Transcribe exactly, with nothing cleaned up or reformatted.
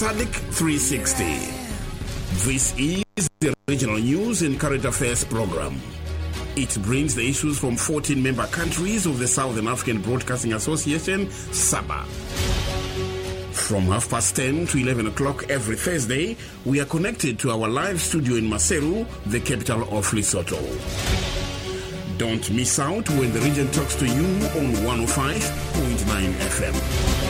S A D C three sixty. This is the regional news and current affairs program. It brings the issues from fourteen member countries of the Southern African Broadcasting Association, S A B A. From half past ten to eleven o'clock every Thursday, we are connected to our live studio in Maseru, the capital of Lesotho. Don't miss out when the region talks to you on one oh five point nine F M.